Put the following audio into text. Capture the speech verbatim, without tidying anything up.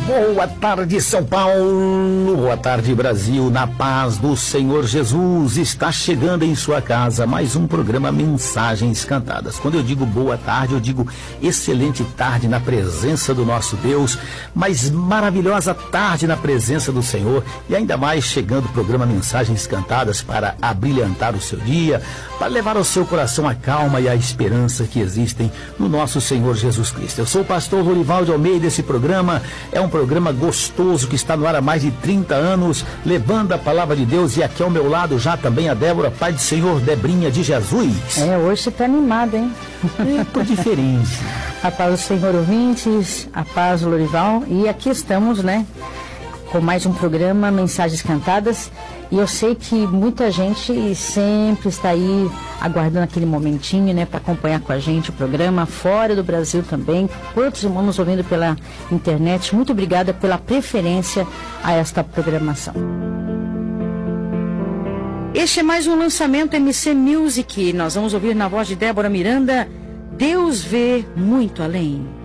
Boa tarde, São Paulo. Boa tarde, Brasil. Na paz do Senhor Jesus. Está chegando em sua casa mais um programa Mensagens Cantadas. Quando eu digo boa tarde, eu digo excelente tarde na presença do nosso Deus, mas maravilhosa tarde na presença do Senhor. E ainda mais chegando o programa Mensagens Cantadas para abrilhantar o seu dia, para levar ao seu coração a calma e a esperança que existem no nosso Senhor Jesus Cristo. Eu sou o pastor Lorivaldo Almeida. Esse programa é um programa gostoso que está no ar há mais de trinta anos, levando a palavra de Deus. E aqui ao meu lado já também a Débora, Pai do Senhor, Debrinha de Jesus. É, hoje você está animado, hein? É, tô diferente. A paz do Senhor, ouvintes, a paz do Lorival. E aqui estamos, né, com mais um programa Mensagens Cantadas. E eu sei que muita gente sempre está aí aguardando aquele momentinho, né, para acompanhar com a gente o programa, fora do Brasil também. Quantos irmãos nos ouvindo pela internet, muito obrigada pela preferência a esta programação. Este é mais um lançamento M C Music. Nós vamos ouvir na voz de Débora Miranda, Deus vê muito além.